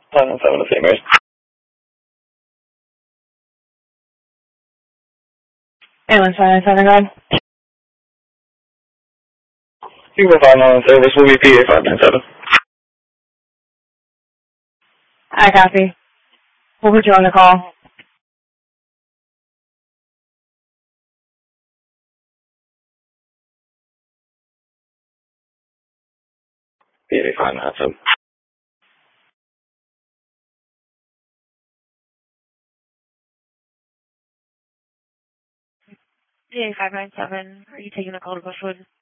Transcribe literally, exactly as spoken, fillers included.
five nine seven to Saint Mary's. Ambulance five nine seven, go ahead. Super five nine service will be P A five nine seven. I copy. We'll put you on the call. P A five nine seven. P A five nine seven, are you taking the call to Bushwood?